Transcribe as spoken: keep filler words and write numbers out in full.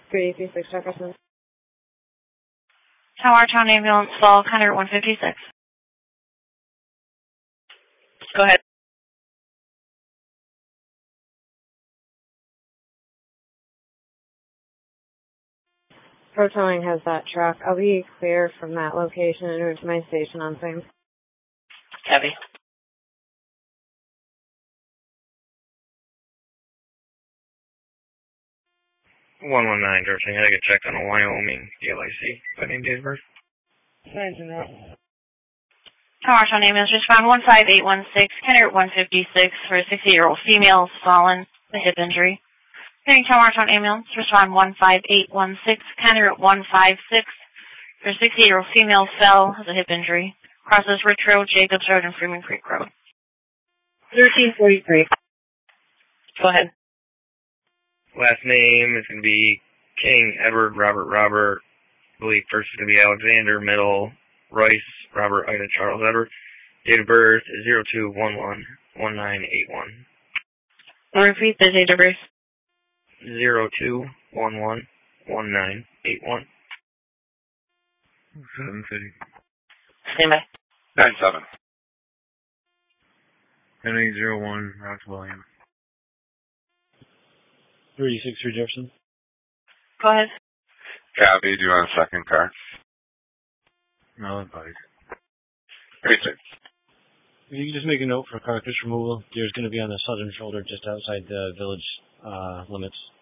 three three six Jefferson. Towertown ambulance, fall, County one fifty-six. Go ahead. Pro-towing has that truck. I'll be clear from that location and route to my station on same. Heavy. one one nine, Georgetown. I get checked on a Wyoming D L I C. By name, date of birth. Signs and route. Towertown ambulance, respond one five eight one six, County one fifty-six, for a sixty-year-old female fallen, with a hip injury. Hearing Towertown ambulance, respond one five eight one six, County one five six, for a sixty-year-old female fell, has a hip injury. Crosses Rich Road, Jacobs Road, and Freeman Creek Road. thirteen forty-three. Go ahead. Last name is going to be King, Edward, Robert, Robert. I believe first is going to be Alexander, middle, Rice, Robert, Ida, Charles, Edward. Date of birth is zero two one one one nine eight one. I'll repeat the date of birth. zero two one one one nine eight one. seven City. Stand by. nine seven. ten eight zero one, Ross William. three six three Jefferson. Go ahead. Gabby, do you want a second car? No, advice. three six. If you can just make a note for carcass removal, there's going to be on the southern shoulder just outside the village uh, limits.